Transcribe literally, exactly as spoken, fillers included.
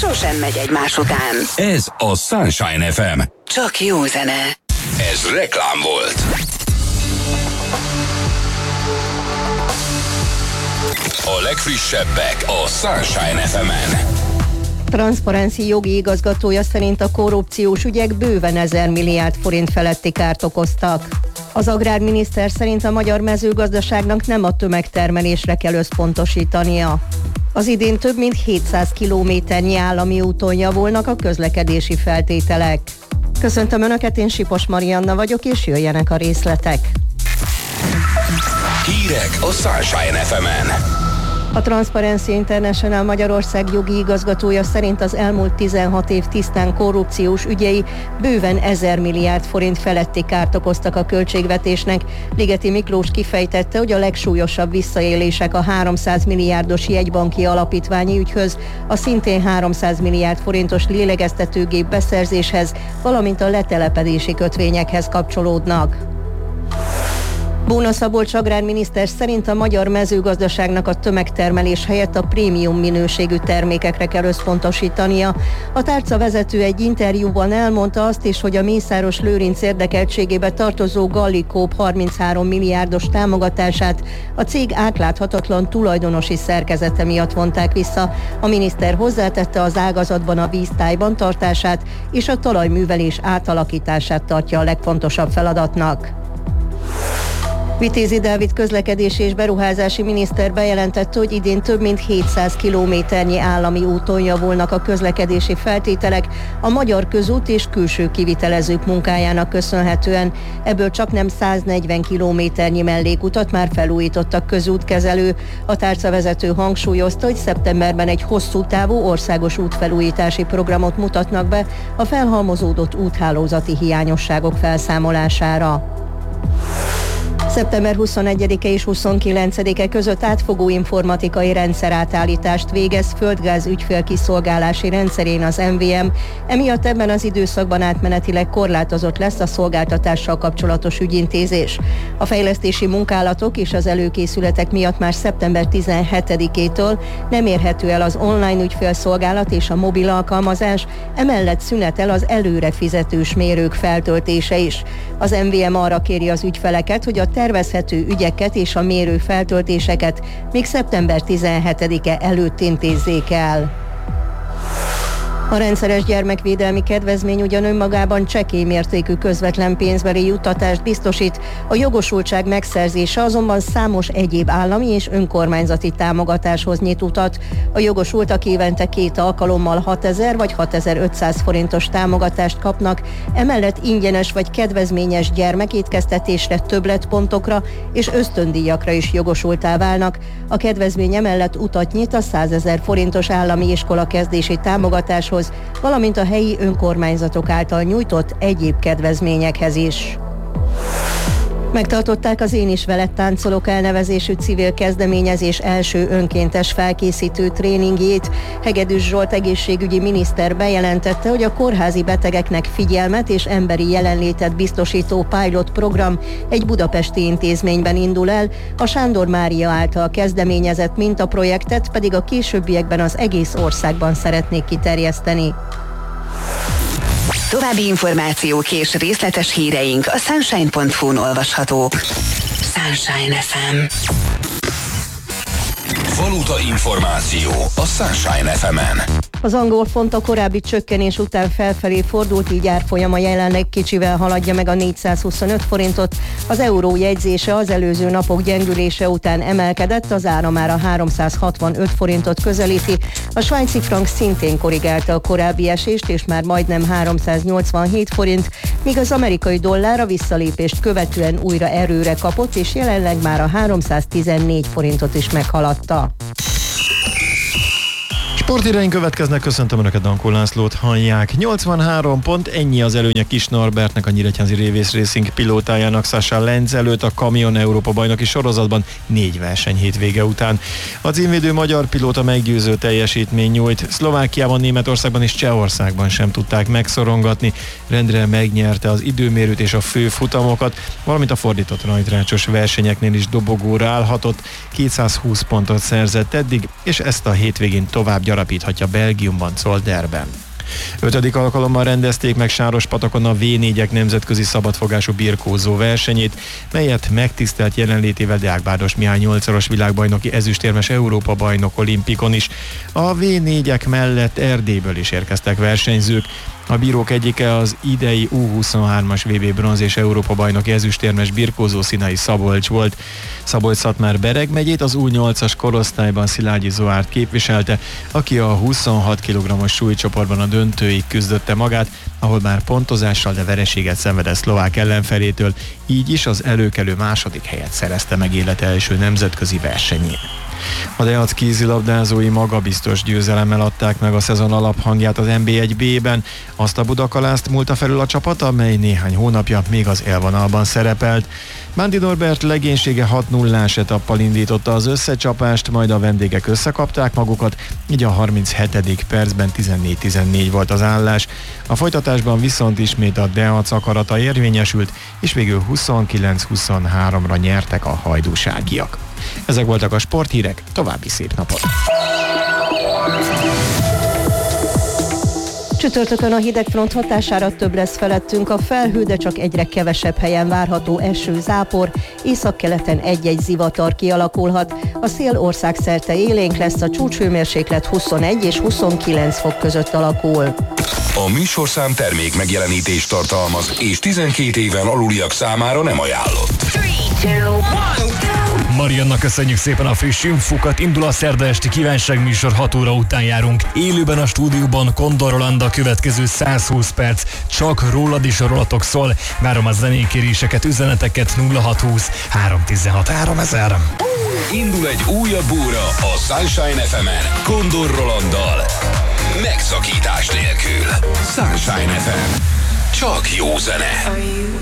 sosem megy egymás után. Ez a Sunshine ef em. Csak jó zene. Ez reklám volt. A legfrissebbek a Sunshine ef emen. Transparency jogi igazgatója szerint a korrupciós ügyek bőven ezer milliárd forint feletti kárt okoztak. Az agrárminiszter szerint a magyar mezőgazdaságnak nem a tömegtermelésre kell összpontosítania. Az idén több mint hétszáz kilométernyi állami úton javulnak a közlekedési feltételek. Köszöntöm Önöket, én Sipos Marianna vagyok, és jöjjenek a részletek. Hírek a Sunshine ef emen. A Transparency International Magyarország jogi igazgatója szerint az elmúlt tizenhat év tisztán korrupciós ügyei bőven ezer milliárd forint feletti kárt okoztak a költségvetésnek. Ligeti Miklós kifejtette, hogy a legsúlyosabb visszaélések a háromszáz milliárdos jegybanki alapítványi ügyhöz, a szintén háromszáz milliárd forintos lélegeztetőgép beszerzéshez, valamint a letelepedési kötvényekhez kapcsolódnak. Bóna Szabolcs agrárminiszter szerint a magyar mezőgazdaságnak a tömegtermelés helyett a prémium minőségű termékekre kell összpontosítania. A tárca vezető egy interjúban elmondta azt is, hogy a Mészáros Lőrinc érdekeltségébe tartozó Gallicoop harminchárom milliárdos támogatását a cég átláthatatlan tulajdonosi szerkezete miatt vonták vissza. A miniszter hozzátette, az ágazatban a víztájban tartását és a talajművelés átalakítását tartja a legfontosabb feladatnak. Vitézi Dávid közlekedési és beruházási miniszter bejelentette, hogy idén több mint hétszáz kilométernyi állami úton javulnak a közlekedési feltételek a magyar közút és külső kivitelezők munkájának köszönhetően. Ebből csaknem száznegyven kilométernyi mellékutat már felújítottak közútkezelő. A tárcavezető hangsúlyozta, hogy szeptemberben egy hosszú távú országos útfelújítási programot mutatnak be a felhalmozódott úthálózati hiányosságok felszámolására. szeptember huszonegyedike és huszonkilencedike között átfogó informatikai rendszerátállítást végez földgáz ügyfélkiszolgálási rendszerén az em vé em, emiatt ebben az időszakban átmenetileg korlátozott lesz a szolgáltatással kapcsolatos ügyintézés. A fejlesztési munkálatok és az előkészületek miatt már szeptember tizenhetedikétől nem érhető el az online ügyfélszolgálat és a mobil alkalmazás, emellett szünetel az előre fizetős mérők feltöltése is. Az em vé em arra kéri az ügyfeleket, hogy a tervezhető ügyeket és a mérő feltöltéseket még szeptember tizenhetedike előtt intézzék el. A rendszeres gyermekvédelmi kedvezmény ugyan önmagában csekély mértékű közvetlen pénzbeli juttatást biztosít, a jogosultság megszerzése azonban számos egyéb állami és önkormányzati támogatáshoz nyit utat. A jogosultak évente két alkalommal hatezer vagy hatezer-ötszáz forintos támogatást kapnak, emellett ingyenes vagy kedvezményes gyermekétkeztetésre, többletpontokra és ösztöndíjakra is jogosultá válnak. A kedvezmény emellett utat nyit a százezer forintos állami iskola kezdési támogatáshoz, valamint a helyi önkormányzatok által nyújtott egyéb kedvezményekhez is. Megtartották az Én is veled táncolok elnevezésű civil kezdeményezés első önkéntes felkészítő tréningjét. Hegedűs Zsolt egészségügyi miniszter bejelentette, hogy a kórházi betegeknek figyelmet és emberi jelenlétet biztosító pilot program egy budapesti intézményben indul el, a Sándor Mária által kezdeményezett mintaprojektet pedig a későbbiekben az egész országban szeretnék kiterjeszteni. További információk és részletes híreink a sunshine pont hu-n olvashatók. Sunshine ef em. Valuta információ a Sunshine ef emen. Az angol font a korábbi csökkenés után felfelé fordult, így árfolyama jelenleg kicsivel haladja meg a négyszázhuszonöt forintot. Az euró jegyzése az előző napok gyengülése után emelkedett, az ára már a háromszázhatvanöt forintot közelíti. A svájci frank szintén korrigálta a korábbi esést, és már majdnem háromszáznyolcvanhét forint, míg az amerikai dollár a visszalépést követően újra erőre kapott, és jelenleg már a háromszáztizennégy forintot is meghaladta. Sporthíreink következnek, köszöntöm Önöket, Dankó Lászlót hallják. nyolcvanhárom pont, ennyi az előnye Kis Norbertnek, a Nyíregyházi Révész Racing pilótájának Sasha Lenz előtt a Kamion Európa bajnoki sorozatban négy verseny hétvége után. A címvédő magyar pilóta meggyőző teljesítmény nyújt. Szlovákiában, Németországban és Csehországban sem tudták megszorongatni. Rendre megnyerte az időmérőt és a főfutamokat, valamint a fordított rajtrácsos versenyeknél is dobogóra állhatott. kétszázhúsz pontot szerzett eddig, és ezt a hétvégén tovább gyarapítja harapíthatja Belgiumban, Zolderben. Ötödik alkalommal rendezték meg Sárospatakon a vé négyek nemzetközi szabadfogású birkózó versenyét, melyet megtisztelt jelenlétével Deák Bárdos Mihály nyolcszoros világbajnoki ezüstérmes Európa bajnok olimpikon is. A vé négyek mellett Erdélyből is érkeztek versenyzők. A bírók egyike az idei U huszonhármas vé bé bronz és Európa bajnoki ezüstérmes birkózó Színai Szabolcs volt. Szabolcs-Szatmár Bereg megyét az U nyolcas korosztályban Szilágyi Zoárt képviselte, aki a huszonhat kilogrammos súlycsoportban a döntőig küzdötte magát, ahol már pontozással, de vereséget szenvedett szlovák ellenfelétől, így is az előkelő második helyet szerezte meg élete első nemzetközi versenyén. A Deac kézilabdázói magabiztos győzelemmel adták meg a szezon alaphangját az en bé egy bé-ben. Azt a Budakalászt múlta felül a csapat, amely néhány hónapja még az élvonalban szerepelt. Bándi Norbert legénysége hat nullás etappal indította az összecsapást, majd a vendégek összekapták magukat, így a harminchetedik percben tizennégy tizennégy volt az állás. A folytatásban viszont ismét a Deac akarata érvényesült, és végül huszonkilenc huszonháromra nyertek a hajdúságiak. Ezek voltak a sporthírek, további szép napot! Csütörtökön a hidegfront hatására több lesz felettünk a felhő, de csak egyre kevesebb helyen várható eső, zápor, északkeleten egy-egy zivatar kialakulhat. A szél országszerte élénk lesz, a csúcshőmérséklet huszonegy és huszonkilenc fok között alakul. A műsorszám termék megjelenítést tartalmaz, és tizenkét éven aluliak számára nem ajánlott. Mariannak köszönjük szépen a friss infokat. Indul a szerda esti kívánságműsor, hat óra után járunk. Élőben a stúdióban Kondor Rolanda, a következő százhúsz perc csak rólad is a rólatok szól. Várom a zenékéréseket, üzeneteket nulla hatszázhúsz háromszáztizenhat háromezer. Indul egy újabb óra a Sunshine ef emen Kondor Rolanddal. Megszakítás nélkül. Sunshine ef em. Csak jó zene.